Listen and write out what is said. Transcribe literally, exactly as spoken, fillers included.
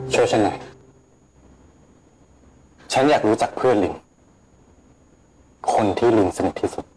ช่วยฉันหน่อยฉันอยากรู้จักเพื่อนลิงคนที่ลิงสนิทที่สุด